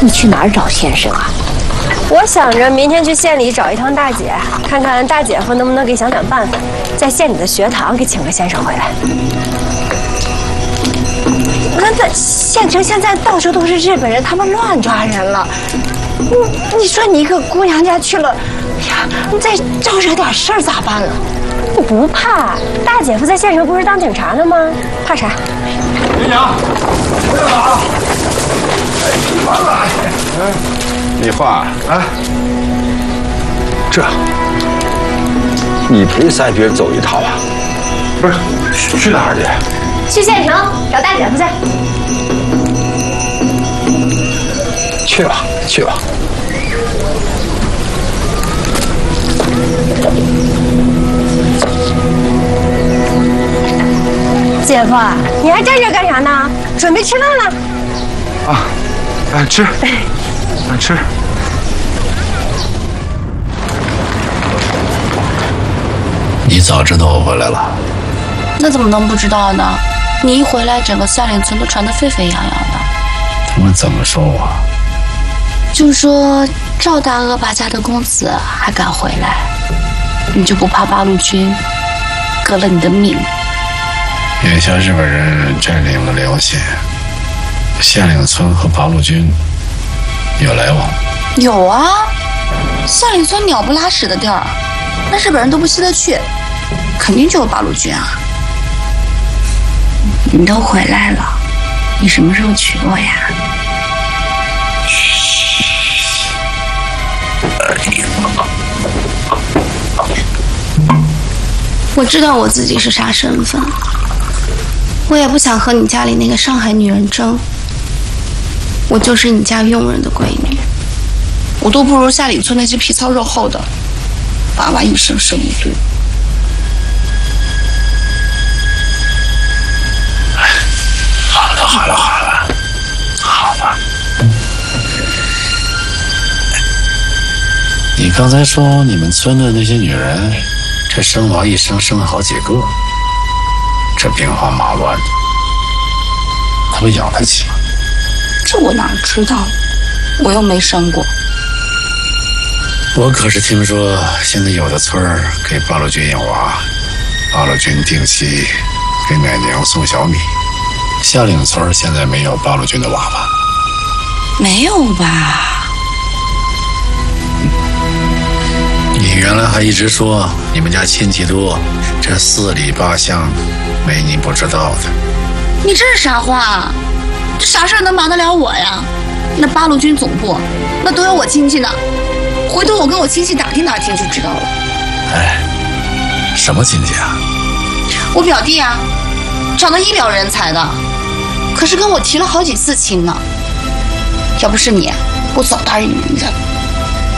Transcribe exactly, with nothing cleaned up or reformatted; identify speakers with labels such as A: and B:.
A: 你去哪儿找先生啊？
B: 我想着明天去县里找一趟大姐，看看大姐夫能不能给想想办法，在县里的学堂给请个先生回来。那那县城现在到处都是日本人，他们乱抓人了。你你说你一个姑娘家去了，哎呀，你再招惹点事儿咋办啊？我不怕，大姐夫在县城不是当警察的吗？怕啥？
C: 林娘，回来了啊！哎，你完了！哎，
D: 李化，
C: 哎，
D: 这，你陪三姐走一趟啊？
C: 不是，去去哪儿去？
B: 去县城找大姐夫去。
D: 去吧，去吧。
B: 姐夫，你还站这干啥呢？准备吃饭了？
C: 啊，哎，吃，哎，吃。
E: 你早知道我回来了？
F: 那怎么能不知道呢？你一回来，整个夏岭村都传得沸沸扬扬的。
E: 他们怎么说我？
F: 就说赵大阿爸家的公子还敢回来，你就不怕八路军革了你的命？
E: 眼下日本人占领了辽县，夏岭村和八路军有来往。
F: 有啊，夏岭村鸟不拉屎的地儿，那日本人都不稀得去，肯定就有八路军啊。你都回来了，你什么时候娶我呀？我知道我自己是啥身份，我也不想和你家里那个上海女人争。我就是你家佣人的闺女，我都不如夏岭村那些皮糙肉厚的，娃娃一生生一对。
E: 好了好了好了，好了。你刚才说你们村的那些女人，这生娃一生生了好几个，这兵荒马乱的，他们养得起吗？
F: 这我哪知道，我又没生过。
E: 我可是听说现在有的村儿给八路军养娃，八路军定期给奶娘送小米。夏岭村现在没有八路军的娃吧？
F: 没有吧？
E: 你原来还一直说你们家亲戚多，这四里八乡没你不知道的。
F: 你这是啥话？这啥事儿能瞒得了我呀？那八路军总部那都有我亲戚呢，回头我跟我亲戚打听打听就知道了。
E: 哎，什么亲戚啊？
F: 我表弟啊，长得一表人才的，可是跟我提了好几次亲呢。要不是你，我早答应人家了。